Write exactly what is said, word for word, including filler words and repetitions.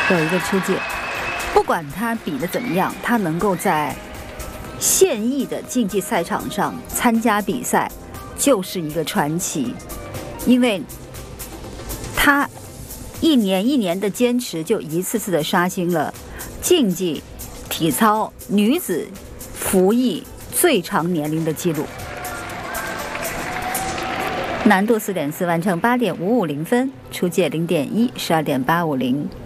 有一个出界。不管他比的怎么样，他能够在现役的竞技赛场上参加比赛，就是一个传奇。因为他一年一年的坚持，就一次次的刷新了竞技体操女子服役最长年龄的记录。难度四点四，完成八点五五零分，出界零点一，十二点八五零。